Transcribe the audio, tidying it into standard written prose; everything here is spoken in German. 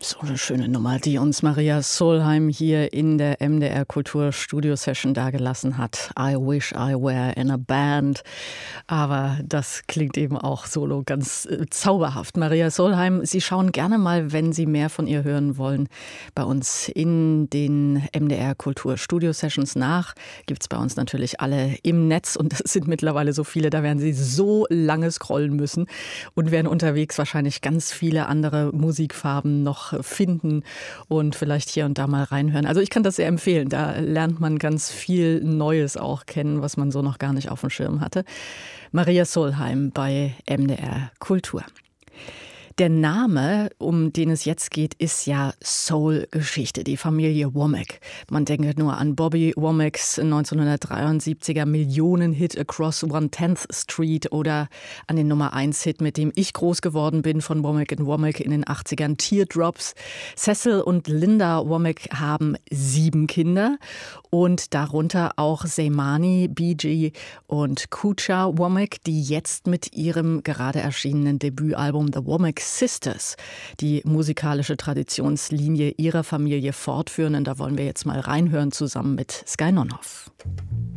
So eine schöne Nummer, die uns Maria Solheim hier in der MDR Kultur Studio Session dargelassen hat. I wish I were in a band. Aber das klingt eben auch solo ganz zauberhaft. Maria Solheim, Sie schauen gerne mal, wenn Sie mehr von ihr hören wollen, bei uns in den MDR Kultur Studio Sessions nach. Gibt es bei uns natürlich alle im Netz und das sind mittlerweile so viele, da werden Sie so lange scrollen müssen und werden unterwegs wahrscheinlich ganz viele andere Musikfarben noch finden und vielleicht hier und da mal reinhören. Also ich kann das sehr empfehlen. Da lernt man ganz viel Neues auch kennen, was man so noch gar nicht auf dem Schirm hatte. Maria Solheim bei MDR Kultur. Der Name, um den es jetzt geht, ist ja Soul-Geschichte, die Familie Womack. Man denkt nur an Bobby Womacks 1973er Millionen-Hit Across 110th Street oder an den Nummer-1-Hit, mit dem ich groß geworden bin, von Womack Womack in den 80ern, Teardrops. Cecil und Linda Womack haben 7 Kinder und darunter auch Seymani, Bee und Kucha Womack, die jetzt mit ihrem gerade erschienenen Debütalbum The Womack Sisters die musikalische Traditionslinie ihrer Familie fortführen. Und da wollen wir jetzt mal reinhören zusammen mit Sky Nonhoff.